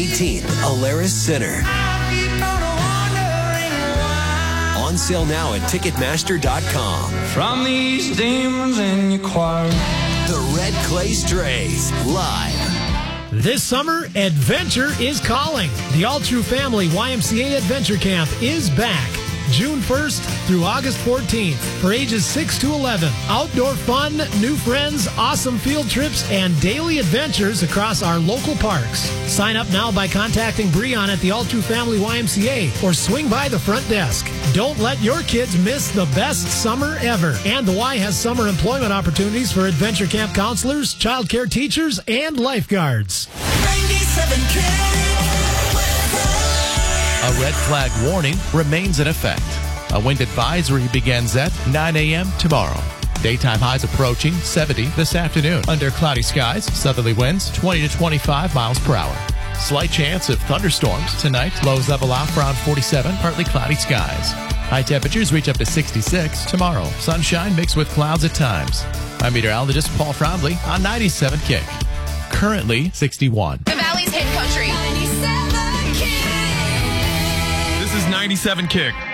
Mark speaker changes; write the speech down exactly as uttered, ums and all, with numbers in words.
Speaker 1: eighteenth, Alaris Center. On sale now at Ticketmaster dot com.
Speaker 2: From these demons in your choir.
Speaker 1: The Red Clay Strays, live.
Speaker 3: This summer, adventure is calling. The All True Family Y M C A Adventure Camp is back. June first through August fourteenth for ages six to eleven. Outdoor fun, new friends, awesome field trips, and daily adventures across our local parks. Sign up now by contacting Breon at the All True Family Y M C A or swing by the front desk. Don't let your kids miss the best summer ever. And the Y has summer employment opportunities for adventure camp counselors, child care teachers, and lifeguards.
Speaker 4: ninety-seven K.
Speaker 5: A red flag warning remains in effect. A wind advisory begins at nine a.m. tomorrow. Daytime highs approaching seventy this afternoon. Under cloudy skies, southerly winds twenty to twenty-five miles per hour. Slight chance of thunderstorms tonight. Lows level off around forty-seven, partly cloudy skies. High temperatures reach up to sixty-six tomorrow. Sunshine mixed with clouds at times. I'm meteorologist Paul Frombley on ninety-seven Kick. Currently sixty-one.
Speaker 6: The Valley's Hit Country.
Speaker 4: ninety-seven K.
Speaker 7: This is ninety-seven Kick.